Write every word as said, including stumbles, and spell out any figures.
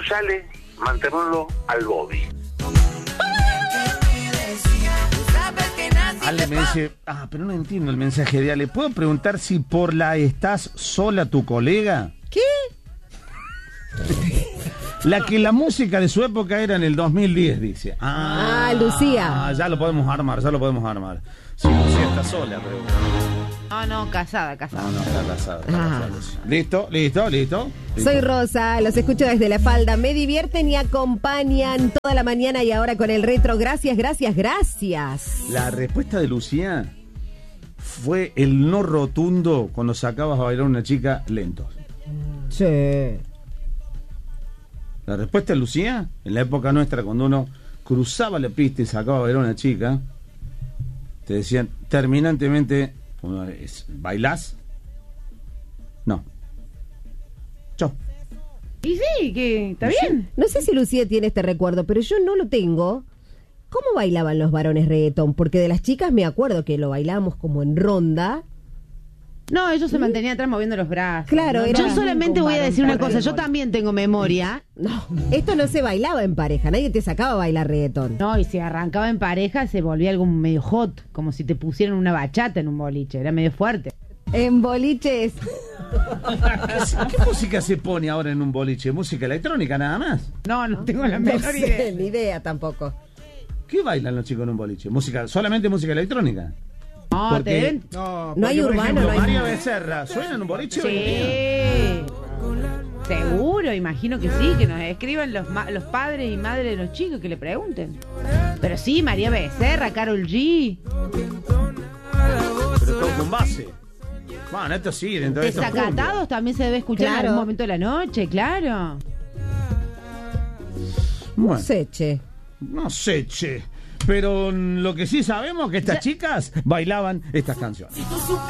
sale mantenerlo al Bobby. Ale me dice, ah, pero no entiendo el mensaje de Ale. ¿Puedo preguntar si por la estás sola tu colega? ¿Qué? La que la música de su época era en el dos mil diez, dice. Ah, ah Lucía. Ah, ya lo podemos armar, ya lo podemos armar. Sí, Lucía está sola, pero... No, no, casada, casada. No, no, está casada. Está Ah. casada Lucía. ¿Listo? ¿Listo? ¿Listo? ¿Listo? Soy Rosa, los escucho desde la falda. Me divierten y acompañan toda la mañana y ahora con el retro. Gracias, gracias, gracias. La respuesta de Lucía fue el no rotundo cuando sacabas a bailar a una chica lentos. Sí. La respuesta de Lucía, en la época nuestra, cuando uno cruzaba la pista y sacaba a bailar a una chica, te decían terminantemente, ¿bailás? No. Chau. Y sí, que está bien. No sé si Lucía tiene este recuerdo, pero yo no lo tengo. ¿Cómo bailaban los varones reggaetón? Porque de las chicas me acuerdo que lo bailábamos como en ronda. No, ellos se mantenían atrás moviendo los brazos. Claro, ¿no? era- Yo solamente voy a decir una varón cosa. Yo reggaetón. también tengo memoria. No, esto no se bailaba en pareja. Nadie te sacaba a bailar reggaetón. No, y si arrancaba en pareja se volvía algo medio hot. Como si te pusieran una bachata en un boliche. Era medio fuerte. En boliches. ¿Qué música se pone ahora en un boliche? ¿Música electrónica nada más? No, no tengo la No menor sé, idea. ni idea tampoco. ¿Qué bailan los chicos en un boliche? ¿Música, solamente música electrónica? No, Porque- te deben... No, No hay porque, por urbano, ejemplo, no hay- María Becerra, ¿suena en un boliche hoy en día? Sí. Seguro, imagino que sí, que nos escriban los, ma- los padres y madres de los chicos, que le pregunten. Pero sí, María Becerra, Karol G, Pero todo con base. Bueno, esto sí, dentro de esto es cumbia. Desacatados también se debe escuchar Claro. en algún momento de la noche, claro. No Bueno, sé, che. no sé, che. Pero lo que sí sabemos es que estas chicas bailaban estas canciones.